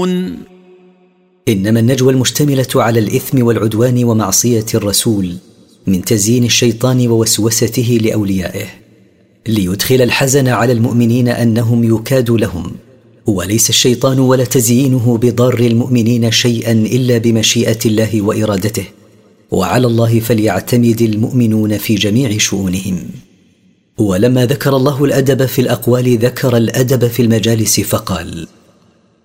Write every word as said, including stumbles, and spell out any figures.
إنما النجوى المشتملة على الإثم والعدوان ومعصية الرسول من تزيين الشيطان ووسوسته لأوليائه ليدخل الحزن على المؤمنين أنهم يكاد لهم، وليس الشيطان ولا تزيينه بضار المؤمنين شيئا إلا بمشيئة الله وإرادته، وعلى الله فليعتمد المؤمنون في جميع شؤونهم. ولما ذكر الله الأدب في الأقوال ذكر الأدب في المجالس فقال: